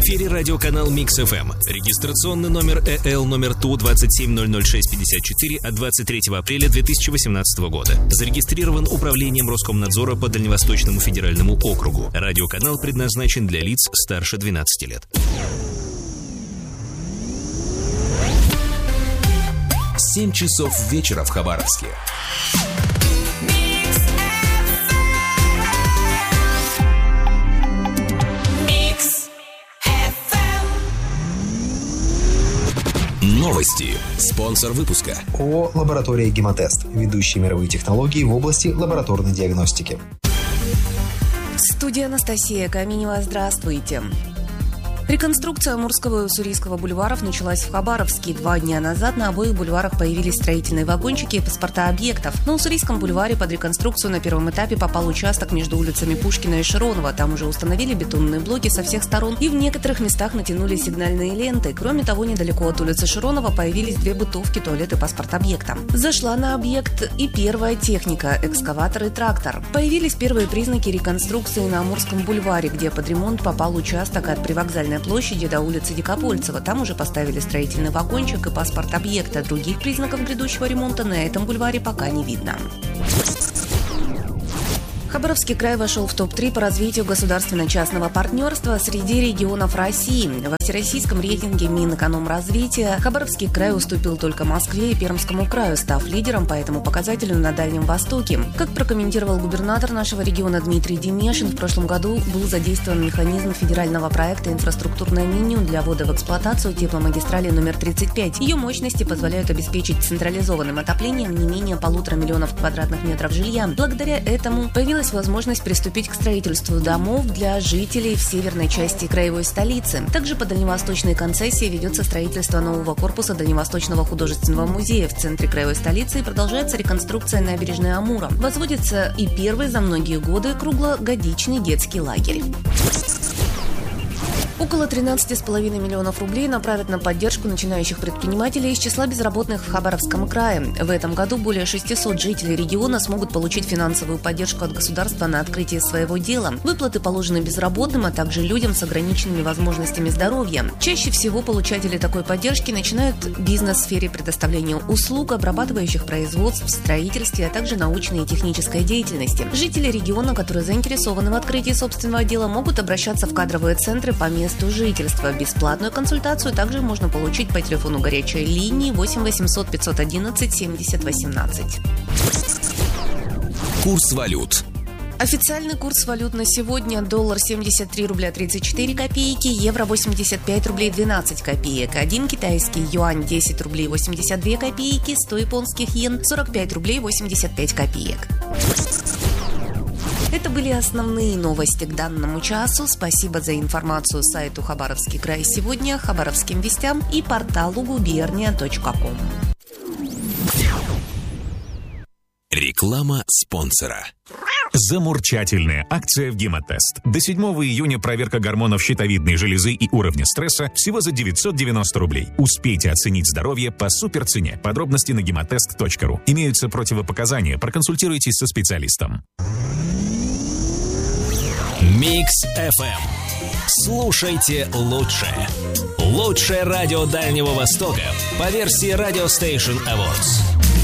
эфире радиоканал Mix FM. Регистрационный номер ЭЛ номер ТУ-27-006-54 от 23 апреля 2018 года. Зарегистрирован Управлением Роскомнадзора по Дальневосточному федеральному округу. Радиоканал предназначен для лиц старше 12 лет. 7 часов вечера в Хабаровске. Новости. Спонсор выпуска. ООО «Лаборатория Гемотест». Ведущие мировые технологии в области лабораторной диагностики. Студия Анастасия Каменева. Здравствуйте. Реконструкция Амурского и Уссурийского бульваров началась в Хабаровске. 2 дня назад на обоих бульварах появились строительные вагончики и паспорта объектов. На Уссурийском бульваре под реконструкцию на первом этапе попал участок между улицами Пушкина и Широнова. Там уже установили бетонные блоки со всех сторон и в некоторых местах натянули сигнальные ленты. Кроме того, недалеко от улицы Широнова появились 2 бытовки, туалет и паспорт объекта. Зашла на объект и первая техника – экскаватор и трактор. Появились первые признаки реконструкции на Амурском бульваре, где под ремонт попал участок от привокзальной площади до улицы Дикопольцева. Там уже поставили строительный вагончик и паспорт объекта. Других признаков грядущего ремонта на этом бульваре пока не видно. Хабаровский край вошел в топ-3 по развитию государственно-частного партнерства среди регионов России. Во всероссийском рейтинге Минэкономразвития Хабаровский край уступил только Москве и Пермскому краю, став лидером по этому показателю на Дальнем Востоке. Как прокомментировал губернатор нашего региона Дмитрий Демешин, в прошлом году был задействован механизм федерального проекта «Инфраструктурное меню» для ввода в эксплуатацию тепломагистрали номер 35. Ее мощности позволяют обеспечить централизованным отоплением не менее 1,5 миллиона квадратных метров жилья. Благодаря этому появилась возможность приступить к строительству домов для жителей в северной части краевой столицы. Также по дальневосточной концессии ведется строительство нового корпуса Дальневосточного художественного музея в центре краевой столицы и продолжается реконструкция набережной Амура. Возводится и первый за многие годы круглогодичный детский лагерь. Около 13,5 миллионов рублей направят на поддержку начинающих предпринимателей из числа безработных в Хабаровском крае. В этом году более 600 жителей региона смогут получить финансовую поддержку от государства на открытие своего дела. Выплаты положены безработным, а также людям с ограниченными возможностями здоровья. Чаще всего получатели такой поддержки начинают бизнес в сфере предоставления услуг, обрабатывающих производств, в строительстве, а также научной и технической деятельности. Жители региона, которые заинтересованы в открытии собственного дела, могут обращаться в кадровые центры по месту жительства. Бесплатную консультацию также можно получить по телефону горячей линии 8 800 511 70 18. Курс валют. Официальный курс валют на сегодня: доллар 73 рубля 34 копейки, евро 85 рублей 12 копеек, 1 китайский юань 10 рублей 82 копейки, 100 японских йен 45 рублей 85 копеек. Это были основные новости к данному часу. Спасибо за информацию сайту «Хабаровский край сегодня», «Хабаровским вестям» и порталу gubernia.com. Реклама спонсора. Замурчательная акция в Гемотест. До 7 июня проверка гормонов щитовидной железы и уровня стресса всего за 990 рублей. Успейте оценить здоровье по суперцене. Подробности на gematest.ru. Имеются противопоказания. Проконсультируйтесь со специалистом. Mix FM. Слушайте лучшее. Лучшее радио Дальнего Востока по версии Radio Station Awards.